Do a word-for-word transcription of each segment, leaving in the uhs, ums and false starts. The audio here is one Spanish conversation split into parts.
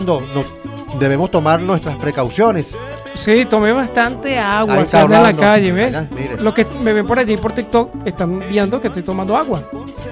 no, debemos tomar nuestras precauciones. Sí, tomé bastante agua, Ahí está salí en la hablando. calle, ¿ves? Mira, mire. Los que me ven por allí por TikTok están viendo que estoy tomando agua.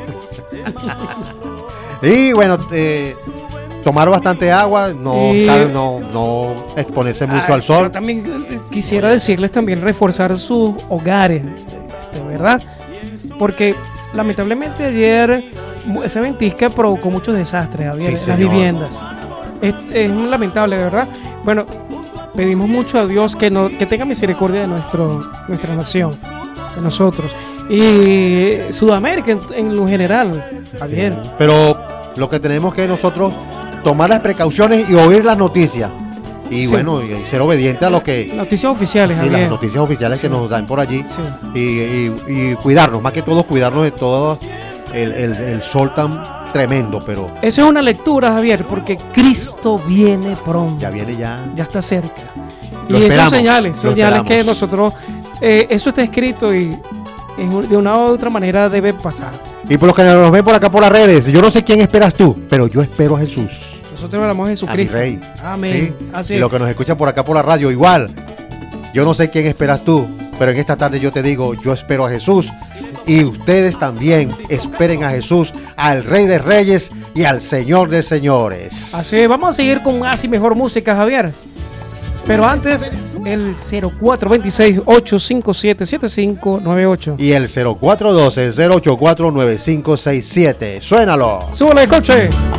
Y bueno, eh, tomar bastante agua, no, Y- tal, no, no exponerse mucho Ah, al sol. pero también eh, quisiera decirles también reforzar sus hogares, de verdad, porque lamentablemente ayer mu- esa ventisca provocó muchos desastres, Javier, Sí, en las señor. viviendas. Es, es lamentable, de verdad. Bueno, pedimos mucho a Dios que, no, que tenga misericordia de nuestro, nuestra nación, de nosotros. Y Sudamérica en, en lo general, Javier. Sí, pero lo que tenemos que nosotros tomar las precauciones y oír las noticias. Y Sí. bueno, y ser obediente a lo que Noticias oficiales, sí, Javier. las noticias oficiales que Sí. nos dan por allí. Sí. Y, y- y cuidarnos, más que todo cuidarnos de todo el, el- el sol tan tremendo, pero Eso es una lectura, Javier, porque Cristo viene pronto. ya viene ya. Ya está cerca. Lo y esperamos, esas señales, lo señales que esperamos. nosotros, eh, eso está escrito y en- de una u otra manera debe pasar. Y por los que nos ven por acá por las redes, yo no sé quién esperas tú, pero yo espero a Jesús, Nosotros hablamos de a mi Jesucristo. Rey. Amén. ¿Sí? Así Y es. los que nos escuchan por acá por la radio, igual. Yo no sé quién esperas tú, pero en esta tarde yo te digo, yo espero a Jesús. Y ustedes también esperen a Jesús, al Rey de Reyes y al Señor de Señores. Así es. Vamos a seguir con más y mejor música, Javier. Pero antes, el cero cuatro dos seis, ocho cinco siete, siete cinco nueve ocho. Y el cero cuatro uno dos, cero ocho cuatro nueve cinco seis siete. Suénalo. ¡Súbele, coche!